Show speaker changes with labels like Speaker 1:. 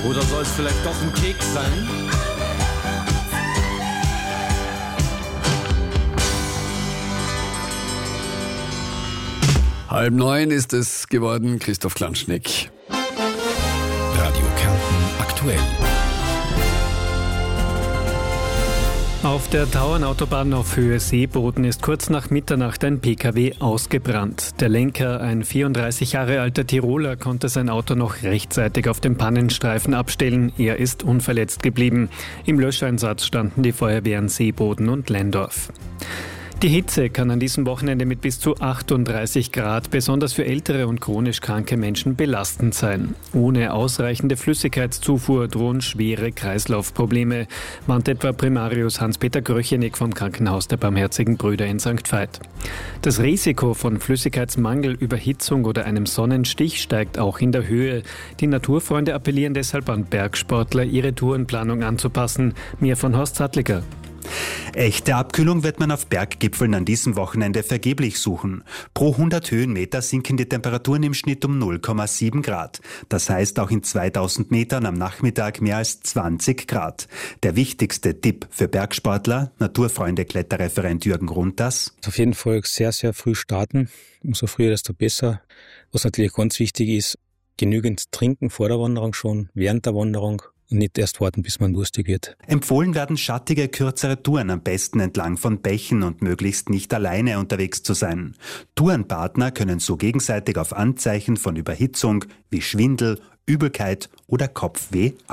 Speaker 1: Oder soll es vielleicht doch ein Keks sein?
Speaker 2: Halb neun ist es geworden, Christoph Klanschneck.
Speaker 3: Radio Kärnten aktuell.
Speaker 4: Auf der Tauernautobahn auf Höhe Seeboden ist kurz nach Mitternacht ein Pkw ausgebrannt. Der Lenker, ein 34 Jahre alter Tiroler, konnte sein Auto noch rechtzeitig auf dem Pannenstreifen abstellen. Er ist unverletzt geblieben. Im Löscheinsatz standen die Feuerwehren Seeboden und Lendorf. Die Hitze kann an diesem Wochenende mit bis zu 38 Grad besonders für ältere und chronisch kranke Menschen belastend sein. Ohne ausreichende Flüssigkeitszufuhr drohen schwere Kreislaufprobleme, warnt etwa Primarius Hans-Peter Gröchenig vom Krankenhaus der Barmherzigen Brüder in St. Veit. Das Risiko von Flüssigkeitsmangel, Überhitzung oder einem Sonnenstich steigt auch in der Höhe. Die Naturfreunde appellieren deshalb an Bergsportler, ihre Tourenplanung anzupassen. Mehr von Horst Sattliger.
Speaker 5: Echte Abkühlung wird man auf Berggipfeln an diesem Wochenende vergeblich suchen. Pro 100 Höhenmeter sinken die Temperaturen im Schnitt um 0,7 Grad. Das heißt auch in 2000 Metern am Nachmittag mehr als 20 Grad. Der wichtigste Tipp für Bergsportler, Naturfreunde-Kletterreferent Jürgen Grundas:
Speaker 6: Auf jeden Fall sehr, sehr früh starten. Umso früher, desto besser. Was natürlich ganz wichtig ist, genügend trinken vor der Wanderung schon, während der Wanderung. Und nicht erst warten, bis man durstig wird.
Speaker 5: Empfohlen werden schattige, kürzere Touren, am besten entlang von Bächen und möglichst nicht alleine unterwegs zu sein. Tourenpartner können so gegenseitig auf Anzeichen von Überhitzung wie Schwindel, Übelkeit oder Kopfweh